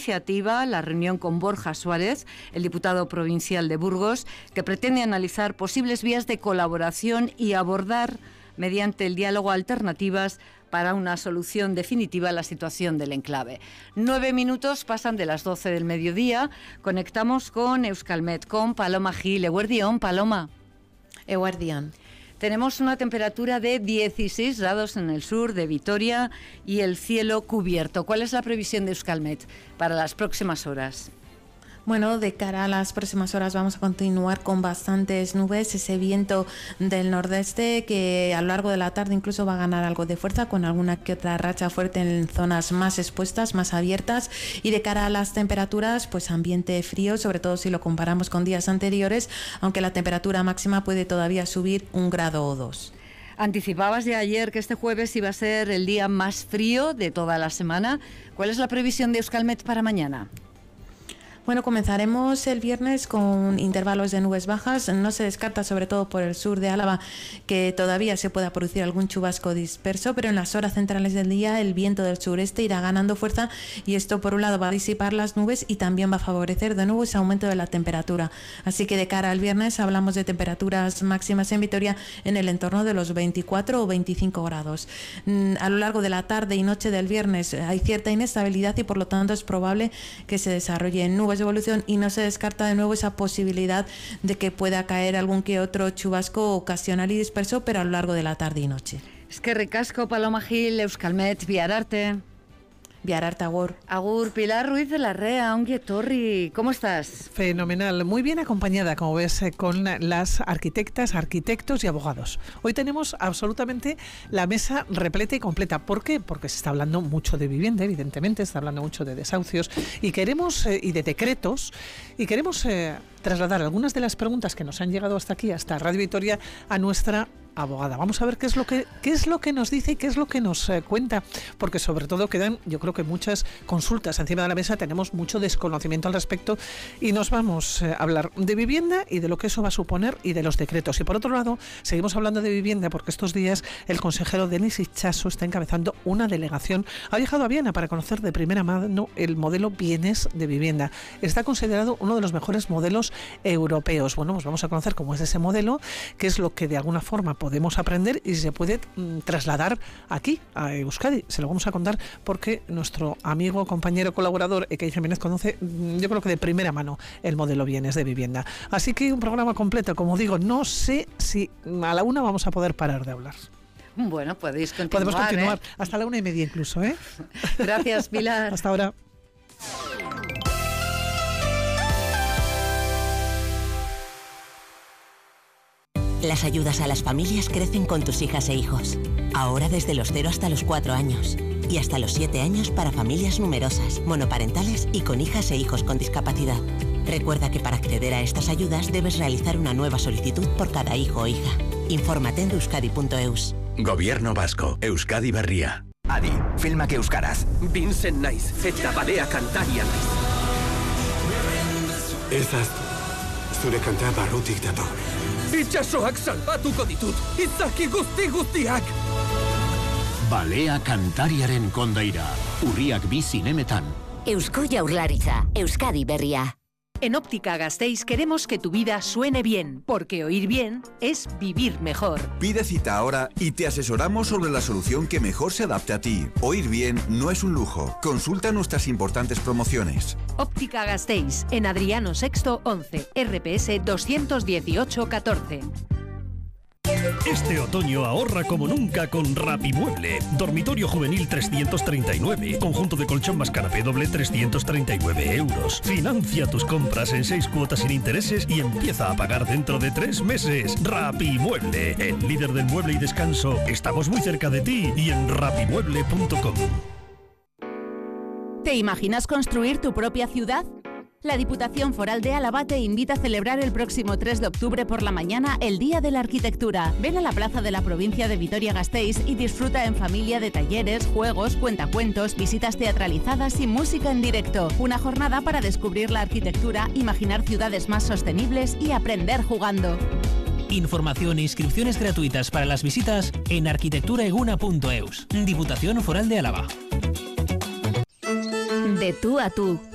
iniciativa la reunión con Borja Suárez, el diputado provincial de Burgos, que pretende analizar posibles vías de colaboración y abordar mediante el diálogo alternativas para una solución definitiva a la situación del enclave. 9 minutos pasan de las 12 del mediodía. Conectamos con Euskalmet, con Paloma Gil. Eguerdión, Paloma. Eguerdión. Tenemos una temperatura de 16 grados en el sur de Vitoria y el cielo cubierto. ¿Cuál es la previsión de Euskalmet para las próximas horas? Bueno, de cara a las próximas horas vamos a continuar con bastantes nubes, ese viento del nordeste que a lo largo de la tarde incluso va a ganar algo de fuerza con alguna que otra racha fuerte en zonas más expuestas, más abiertas, y de cara a las temperaturas, pues ambiente frío, sobre todo si lo comparamos con días anteriores, aunque la temperatura máxima puede todavía subir 1 grado o 2. Anticipabas ya ayer que este jueves iba a ser el día más frío de toda la semana. ¿Cuál es la previsión de Euskalmet para mañana? Bueno, comenzaremos el viernes con intervalos de nubes bajas. No se descarta, sobre todo por el sur de Álava, que todavía se pueda producir algún chubasco disperso, pero en las horas centrales del día el viento del sureste irá ganando fuerza y esto por un lado va a disipar las nubes y también va a favorecer de nuevo ese aumento de la temperatura. Así que de cara al viernes hablamos de temperaturas máximas en Vitoria en el entorno de los 24 o 25 grados. A lo largo de la tarde y noche del viernes hay cierta inestabilidad y por lo tanto es probable que se desarrollen nubes de evolución y no se descarta de nuevo esa posibilidad de que pueda caer algún que otro chubasco ocasional y disperso, pero a lo largo de la tarde y noche. Es que ricasco, Paloma Gil, Euskalmet, Biararte. Biararte, agur. Agur, Pilar Ruiz de la Rea, ongi etorri. ¿Cómo estás? Fenomenal, muy bien acompañada, como ves, con las arquitectas, arquitectos y abogados. Hoy tenemos absolutamente la mesa repleta y completa. ¿Por qué? Porque se está hablando mucho de vivienda, evidentemente, se está hablando mucho de desahucios y queremos y de decretos y queremos trasladar algunas de las preguntas que nos han llegado hasta aquí, hasta Radio Vitoria, a nuestra abogada. Vamos a ver qué es lo que nos dice y qué es lo que nos cuenta, porque sobre todo quedan, yo creo que muchas consultas encima de la mesa, tenemos mucho desconocimiento al respecto y nos vamos a hablar de vivienda y de lo que eso va a suponer y de los decretos. Y por otro lado, seguimos hablando de vivienda porque estos días el consejero Denis Itxaso está encabezando una delegación. Ha viajado a Viena para conocer de primera mano el modelo Bienes de vivienda. Está considerado uno de los mejores modelos europeos. Bueno, pues vamos a conocer cómo es ese modelo, qué es lo que de alguna forma podemos aprender y se puede trasladar aquí a Euskadi. Se lo vamos a contar porque nuestro amigo, compañero, colaborador Ekei Jiménez conoce, yo creo que de primera mano, el modelo Bienes de vivienda. Así que un programa completo, como digo, no sé si a la 1 vamos a poder parar de hablar. Bueno, podemos continuar hasta la 1:30 incluso, ¿eh? Gracias, Pilar. Hasta ahora. Las ayudas a las familias crecen con tus hijas e hijos. Ahora desde los 0 hasta los 4 años. Y hasta los 7 años para familias numerosas, monoparentales y con hijas e hijos con discapacidad. Recuerda que para acceder a estas ayudas debes realizar una nueva solicitud por cada hijo o hija. Infórmate en euskadi.eus. Gobierno vasco, Euskadi berria. Adi, filmak euskaraz. Vincent naiz, eta balea kantaria naiz. Ez ahaztu, zure kanta barrutik dator. Itxasoak salbatuko ditut, izaki guztiak! Balea kantariaren kondaira, urriak 2 zinemetan. Eusko Jaurlaritza, Euskadi berria. En Óptica Gasteiz queremos que tu vida suene bien, porque oír bien es vivir mejor. Pide cita ahora y te asesoramos sobre la solución que mejor se adapte a ti. Oír bien no es un lujo. Consulta nuestras importantes promociones. Óptica Gasteiz, en Adriano VI 11, RPS 218 14. Este otoño ahorra como nunca con Rapimueble. Dormitorio juvenil 339. Conjunto de colchón más canapé doble 339 euros. Financia tus compras en 6 cuotas sin intereses y empieza a pagar dentro de 3 meses. Rapimueble, el líder del mueble y descanso. Estamos muy cerca de ti y en rapimueble.com. ¿Te imaginas construir tu propia ciudad? La Diputación Foral de Álava te invita a celebrar el próximo 3 de octubre por la mañana el Día de la Arquitectura. Ven a la plaza de la provincia de Vitoria-Gasteiz y disfruta en familia de talleres, juegos, cuentacuentos, visitas teatralizadas y música en directo. Una jornada para descubrir la arquitectura, imaginar ciudades más sostenibles y aprender jugando. Información e inscripciones gratuitas para las visitas en arquitecturaeguna.eus. Diputación Foral de Álava. De tú a tú,